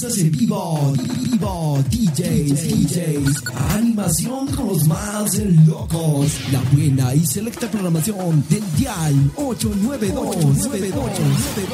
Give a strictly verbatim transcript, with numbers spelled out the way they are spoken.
En vivo, vivo, D Js, D Js, animación con los más locos, la buena y selecta programación del Dial ocho nueve dos.